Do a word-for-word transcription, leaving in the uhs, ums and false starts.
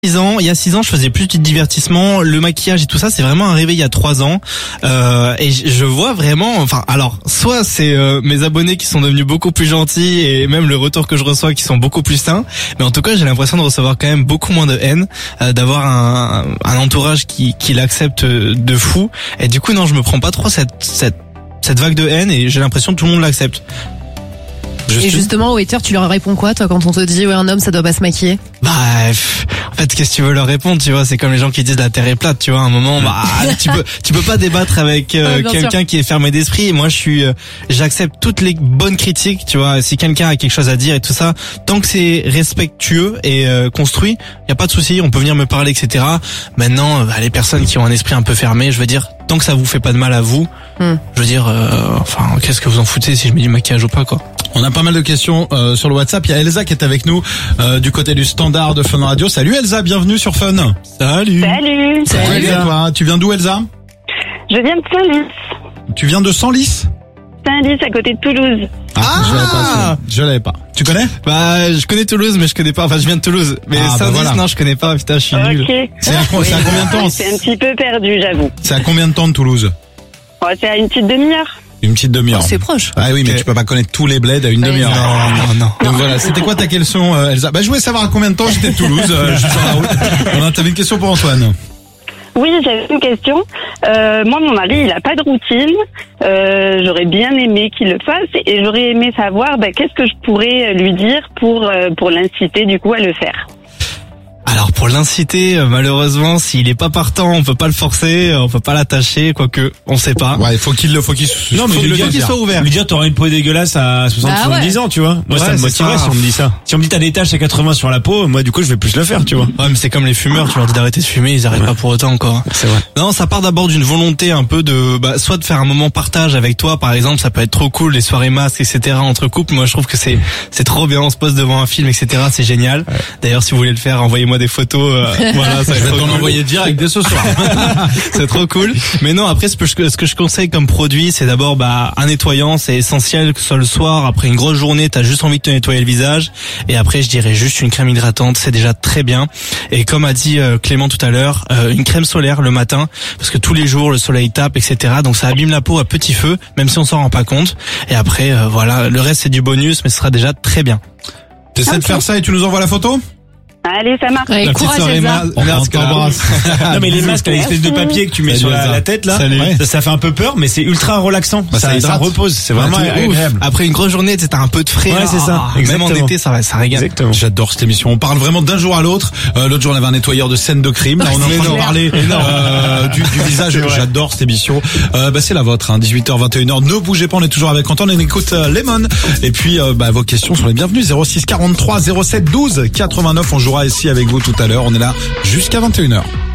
six ans, il y a six ans, je faisais plus de divertissement, le maquillage et tout ça, c'est vraiment arrivé il y a trois ans. Euh, et je vois vraiment, enfin, alors, soit c'est euh, mes abonnés qui sont devenus beaucoup plus gentils et même le retour que je reçois qui sont beaucoup plus sains, mais en tout cas, j'ai l'impression de recevoir quand même beaucoup moins de haine, euh, d'avoir un, un entourage qui, qui l'accepte de fou. Et du coup, non, je me prends pas trop cette, cette, cette vague de haine et j'ai l'impression que tout le monde l'accepte. Et justement, aux haters, tu leur réponds quoi, toi, quand on te dit, ouais, un homme, ça doit pas se maquiller? Bah, pff, en fait, qu'est-ce que tu veux leur répondre, tu vois? C'est comme les gens qui disent la terre est plate, tu vois. À un moment, bah, tu peux, tu peux pas débattre avec euh, ouais, quelqu'un sûr. qui est fermé d'esprit. Et moi, je suis, euh, j'accepte toutes les bonnes critiques, tu vois. Si quelqu'un a quelque chose à dire et tout ça, tant que c'est respectueux et euh, construit, y a pas de souci. On peut venir me parler, et cetera. Maintenant, bah, les personnes qui ont un esprit un peu fermé, je veux dire, tant que ça vous fait pas de mal à vous, hmm. je veux dire, euh, enfin, qu'est-ce que vous en foutez si je mets du maquillage ou pas, quoi. On a pas mal de questions euh, sur le WhatsApp. Il y a Elsa qui est avec nous euh, du côté du standard de Fun Radio. Salut Elsa, bienvenue sur Fun. Salut. Salut. Salut Elsa. Toi, tu viens d'où Elsa? Je viens de Senlis. Tu viens de Senlis? Senlis, à côté de Toulouse. Ah, ah je l'avais pas. Je l'avais pas. Tu connais? Bah, je connais Toulouse, mais je connais pas. Enfin, je viens de Toulouse, mais ah, Senlis, bah voilà. non, je connais pas. Putain, je suis okay. nul. C'est à, c'est à combien de temps? C'est un petit peu perdu, j'avoue. C'est à combien de temps de Toulouse? Oh, c'est à une petite demi-heure. Une petite demi-heure. Oh, c'est proche. Ah oui, mais okay. Tu peux pas connaître tous les bleds à une ouais, demi-heure. Non, non, non. Donc voilà, c'était quoi ta question, euh, Elsa? Bah, je voulais savoir à combien de temps j'étais de Toulouse, euh, juste sur la route. Voilà, t'avais une question pour Antoine. Oui, j'avais une question. Euh, moi, mon mari, il a pas de routine. Euh, j'aurais bien aimé qu'il le fasse et j'aurais aimé savoir bah, qu'est-ce que je pourrais lui dire pour euh, pour l'inciter du coup à le faire. Alors pour l'inciter, malheureusement, s'il est pas partant, on peut pas le forcer, on peut pas l'attacher, quoique on sait pas. Ouais, il faut qu'il le, faut qu'il, non, mais faut lui dire qu'il soit ouvert. Lui dire t'auras une peau dégueulasse à soixante, ah soixante-dix ouais. ans, tu vois. Moi, ouais, ça me motiverait si on me dit ça. Si on me dit t'as des taches à quatre-vingts sur la peau, moi, du coup, je vais plus le faire, tu vois. Ouais, mais c'est comme les fumeurs, tu leur dis d'arrêter de fumer, ils arrêtent ouais. pas pour autant, quoi. C'est vrai. Non, ça part d'abord d'une volonté un peu de, bah, soit de faire un moment partage avec toi, par exemple, ça peut être trop cool, les soirées masques, et cetera entre couples. Moi, je trouve que c'est, c'est trop bien, on se pose devant un film, et cetera. C'est génial. Ouais. D'ailleurs, si vous voulez le faire, envoyez-moi des photos, euh, voilà, ça je vais t'en cool. envoyer direct dès ce soir. C'est trop cool. Mais non, après, ce que je, ce que je conseille comme produit, c'est d'abord, bah, un nettoyant, c'est essentiel, que ce soit le soir, après une grosse journée, t'as juste envie de te nettoyer le visage. Et après, je dirais juste une crème hydratante, c'est déjà très bien. Et comme a dit euh, Clément tout à l'heure, euh, une crème solaire le matin, parce que tous les jours, le soleil tape, et cetera. Donc ça abîme la peau à petit feu, même si on s'en rend pas compte. Et après, euh, voilà, le reste c'est du bonus, mais ce sera déjà très bien. T'essaies de faire ça et tu nous envoies la photo? Allez, ça marche. Ouais, la petite soirée masque. On t'embrasse. Non, mais les masques, l'espèce de papier que tu mets Salut sur la, la tête, là, ça, ça fait un peu peur, mais c'est ultra relaxant. Bah, ça, ça, ça repose. C'est vraiment bah, agréable. Après une grosse journée, t'as un peu de frais. Ouais, c'est ça. Ah, même en été, ça va, ça régale. Exactement. J'adore cette émission. On parle vraiment d'un jour à l'autre. Euh, l'autre jour, on avait un nettoyeur de scène de crime. Là, on est en train de parler, euh, du, du visage. J'adore cette émission. Euh, bah, c'est la vôtre, hein. dix-huit heures vingt et une heures. Ne bougez pas, on est toujours avec Antoine. On écoute euh, Lemon. Et puis, euh, bah, vos questions sont les bienvenues. zéro six quarante-trois zéro sept douze quatre-vingt-neuf. On jouera ici avec vous tout à l'heure. On est là jusqu'à vingt et une heures.